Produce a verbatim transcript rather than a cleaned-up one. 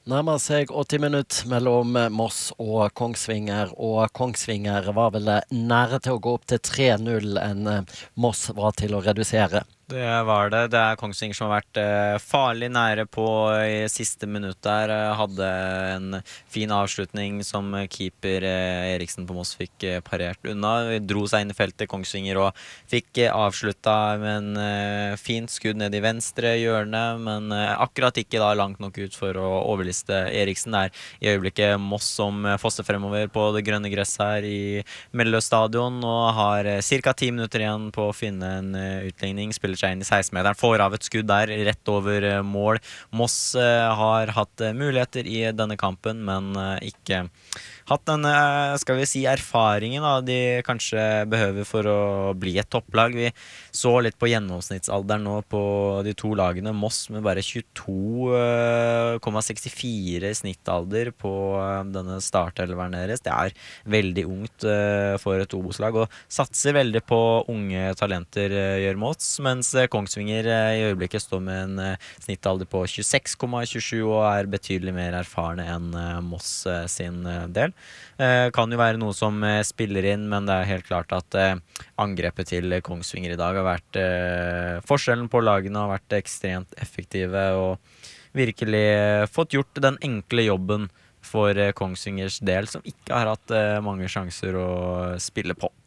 Nærmer seg åtti minutter mellom Moss og Kongsvinger, og Kongsvinger var vel nære til å gå opp til tre null enn Moss var til å redusere. Det var det. Det er Kongsvinger som har vært eh, farlig nære på i siste minutt der. Eh, hadde en fin avslutning som keeper eh, Eriksen på Moss fikk eh, parert unna. Dro seg inn i feltet Kongsvinger og fikk eh, avslutta med en eh, fint skudd ned i venstre hjørne, men eh, akkurat ikke da langt nok ut for å overliste Eriksen. Der i øyeblikket Moss som eh, fosser fremover på det grønne gresset her i Melløs stadion og har eh, cirka ti minutter igjen på å finne en eh, utligning. Spiller seg inn i seksten-meteren, får av et skudd der rett over uh, mål. Moss uh, har hatt uh, muligheter i denne kampen, men uh, ikke hatt den, uh, skal vi si, erfaringen da, de kanskje behøver for å bli et topplag. Vi så litt på gjennomsnittsalderen nå på de to lagene. Moss med bare tjueto komma sekstifire snittalder på uh, denne startelveren deres. Det er veldig ungt uh, for et Obos-lag, og satser veldig på unge talenter, uh, gjør Moss, mens Kongsvinger i øyeblikket står med en snittalder på tjueseks komma tjuesju og er betydelig mer erfarne enn Moss sin del. Kan jo være noe som spiller inn, men det er helt klart at angrepet til Kongsvinger i dag har vært forskjellen på lagene, har vært ekstremt effektive og virkelig fått gjort den enkle jobben for Kongsvingers del, som ikke har hatt mange sjanser å spille på.